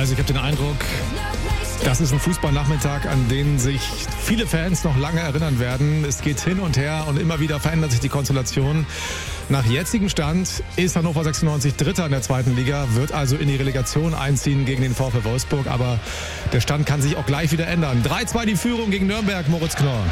Also ich habe den Eindruck, das ist ein Fußballnachmittag, an den sich viele Fans noch lange erinnern werden. Es geht hin und her und immer wieder verändert sich die Konstellation. Nach jetzigem Stand ist Hannover 96 Dritter in der zweiten Liga, wird also in die Relegation einziehen gegen den VfL Wolfsburg. Aber der Stand kann sich auch gleich wieder ändern. 3-2 die Führung gegen Nürnberg, Moritz Knorr.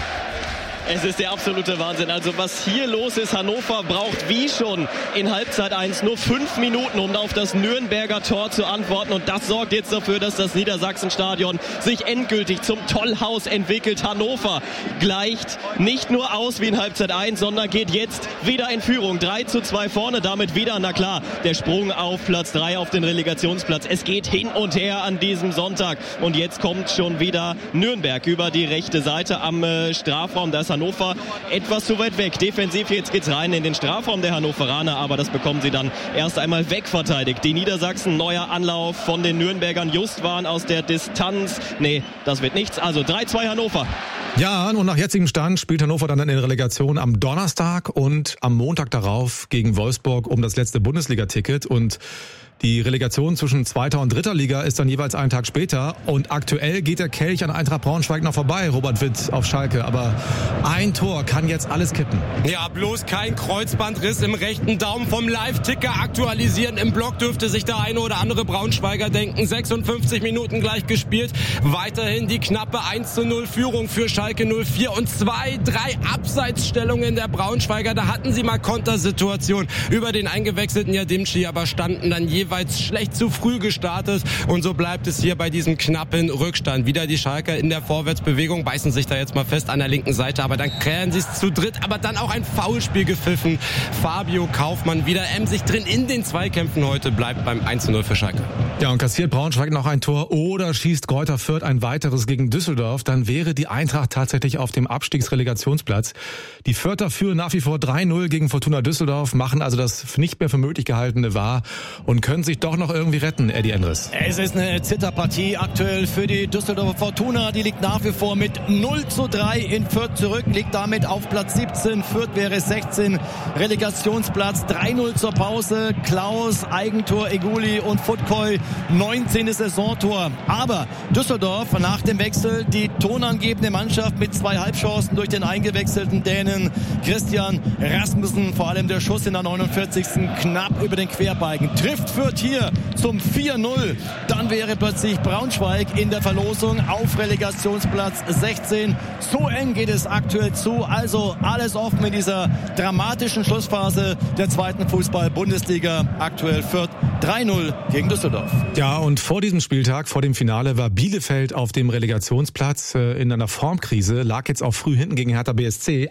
Es ist der absolute Wahnsinn. Also was hier los ist, Hannover braucht wie schon in Halbzeit 1 nur 5 Minuten, um auf das Nürnberger Tor zu antworten. Und das sorgt jetzt dafür, dass das Niedersachsenstadion sich endgültig zum Tollhaus entwickelt. Hannover gleicht nicht nur aus wie in Halbzeit 1, sondern geht jetzt wieder in Führung. 3-2 vorne, damit wieder, na klar, der Sprung auf Platz 3 auf den Relegationsplatz. Es geht hin und her an diesem Sonntag. Und jetzt kommt schon wieder Nürnberg über die rechte Seite am Strafraum. Da ist Hannover etwas zu weit weg. Defensiv jetzt geht's rein in den Strafraum der Hannoveraner, aber das bekommen sie dann erst einmal wegverteidigt. Die Niedersachsen, neuer Anlauf von den Nürnbergern. Justwan aus der Distanz. Nee, das wird nichts. Also 3-2 Hannover. Ja, und nach jetzigem Stand spielt Hannover dann in der Relegation am Donnerstag und am Montag darauf gegen Wolfsburg um das letzte Bundesliga-Ticket. Und die Relegation zwischen zweiter und dritter Liga ist dann jeweils einen Tag später. Und aktuell geht der Kelch an Eintracht Braunschweig noch vorbei, Robert Witt auf Schalke. Aber ein Tor kann jetzt alles kippen. Ja, bloß kein Kreuzbandriss im rechten Daumen. Vom Live-Ticker aktualisieren im Block dürfte sich der eine oder andere Braunschweiger denken. 56 Minuten gleich gespielt. Weiterhin die knappe 1-0 Führung für Schalke 04 und 2-3 Abseitsstellungen der Braunschweiger. Da hatten sie mal Kontersituation über den eingewechselten Yadimchi, aber standen dann jeweils schlecht zu früh gestartet und so bleibt es hier bei diesem knappen Rückstand. Wieder die Schalker in der Vorwärtsbewegung, beißen sich da jetzt mal fest an der linken Seite, aber dann klären sie es zu dritt, aber dann auch ein Foulspiel gepfiffen. Fabio Kaufmann wieder emsig drin in den Zweikämpfen heute, bleibt beim 1-0 für Schalke. Ja, und kassiert Braunschweig noch ein Tor oder schießt Greuther Fürth ein weiteres gegen Düsseldorf, dann wäre die Eintracht tatsächlich auf dem Abstiegsrelegationsplatz. Die Fürther führen nach wie vor 3-0 gegen Fortuna Düsseldorf, machen also das nicht mehr für möglich gehaltene wahr und können sich doch noch irgendwie retten, Eddie Endres. Es ist eine Zitterpartie aktuell für die Düsseldorfer Fortuna. Die liegt nach wie vor mit 0-3 in Fürth zurück, liegt damit auf Platz 17. Fürth wäre 16, Relegationsplatz 3-0 zur Pause. Klaus, Eigentor, Eguli und Futkoy, 19. Saisontor. Aber Düsseldorf nach dem Wechsel die tonangebende Mannschaft mit 2 Halbchancen durch den eingewechselten Dänen Christian Rasmussen. Vor allem der Schuss in der 49. knapp über den Querbalken. Trifft Fürth hier zum 4-0. Dann wäre plötzlich Braunschweig in der Verlosung auf Relegationsplatz 16. So eng geht es aktuell zu. Also alles offen in dieser dramatischen Schlussphase der zweiten Fußball-Bundesliga. Aktuell Fürth 3-0 gegen Düsseldorf. Ja, und vor diesem Spieltag, vor dem Finale, war Bielefeld auf dem Relegationsplatz in einer Formkrise, lag jetzt auch früh hinten gegen Hertha BSC.